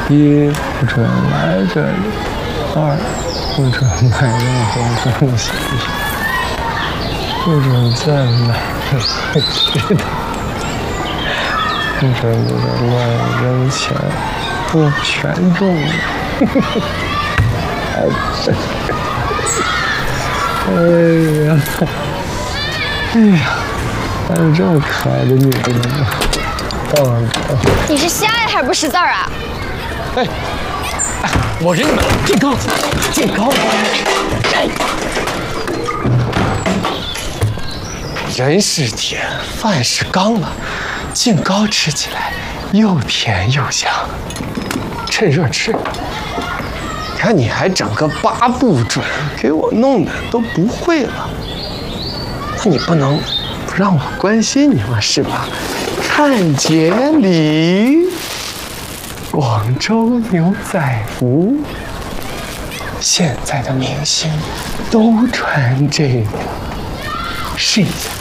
一，不准来这里；二，不准买任何东西；不准再买任何吃的；不准给他乱扔钱，不全中。哎呀，还有这么可爱的女人呢！ 你是瞎呀，还是不识字儿啊？ 哎，我给你们进高，进高！人是铁，饭是钢了，净糕吃起来又甜又香。趁热吃。看你还整个8不准，给我弄的都不会了。那你不能不让我关心你嘛，是吧？看节礼，广州牛仔服，现在的明星都穿这个，试一下，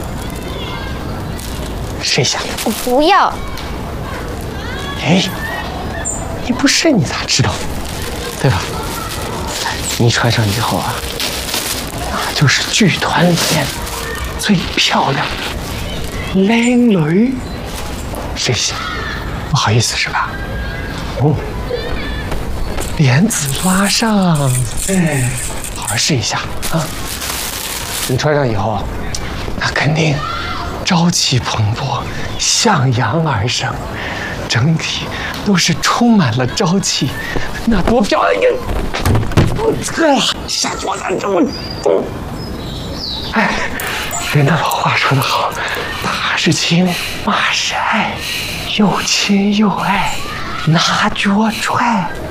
试一下。 我不要。 哎，你不试你咋知道？对吧？你穿上以后啊，那就是剧团里面最漂亮的靓女。试一下，不好意思是吧？哦，帘子拉上，哎，好好试一下啊！你穿上以后，那肯定朝气蓬勃，向阳而生，整体都是充满了朝气，那多漂亮！我操，下桌子这么重！哎，人家老话说得好，打是亲，骂是爱，又亲又爱，拿脚踹。